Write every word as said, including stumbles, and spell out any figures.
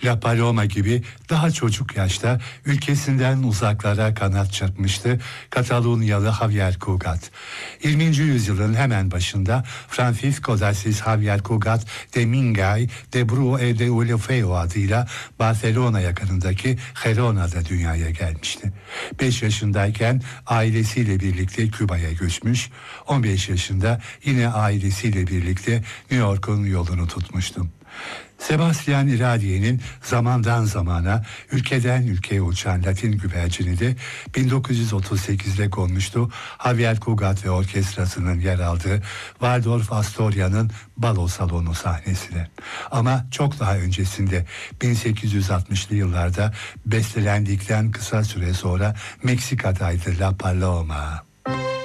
La Paloma gibi daha çocuk yaşta ülkesinden uzaklara kanat çırpmıştı Katalonyalı Javier Cugat. yirminci yüzyılın hemen başında Francisco de Assis Javier Cugat de Mingay de Bru e de Olofeo adıyla Barcelona yakınındaki Gerona'da dünyaya gelmişti. beş yaşındayken ailesiyle birlikte Küba'ya göçmüş, on beş yaşında yine ailesiyle birlikte New York'un yolunu tutmuştum. Sebastian Iradie'nin zamandan zamana ülkeden ülkeye uçan Latin güvercini de bin dokuz yüz otuz sekizde konmuştu Javier Cugat ve orkestrasının yer aldığı Waldorf Astoria'nın balo salonu sahnesine. Ama çok daha öncesinde bin sekiz yüz altmışlı yıllarda bestelendikten kısa süre sonra Meksika'daydı La Paloma.